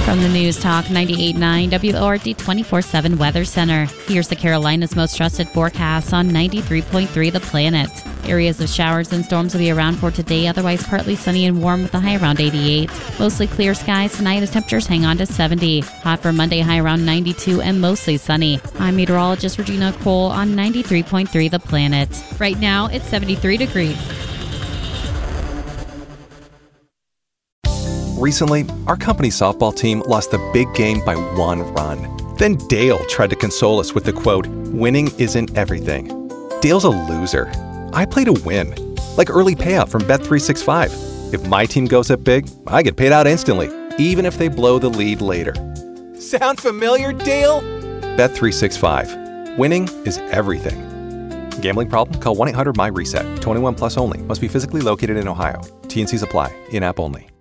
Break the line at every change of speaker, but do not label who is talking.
From the News Talk 98.9 WORD 24/7 Weather Center, here's the Carolinas' most trusted forecast on 93.3 The Planet. Areas of showers and storms will be around for today, otherwise partly sunny and warm with a high around 88. Mostly clear skies tonight as temperatures hang on to 70. Hot for Monday, high around 92 and mostly sunny. I'm meteorologist Regina Cole on 93.3 The Planet. Right now, it's 73 degrees.
Recently, our company softball team lost the big game by 1 run. Then Dale tried to console us with the quote, "Winning isn't everything." Dale's a loser. I play to win, like early payout from Bet365. If my team goes up big, I get paid out instantly, even if they blow the lead later. Sound familiar, Dale? Bet365. Winning is everything. Gambling problem? Call 1-800-MY-RESET. 21 plus only. Must be physically located in Ohio. T&Cs apply. In-app only.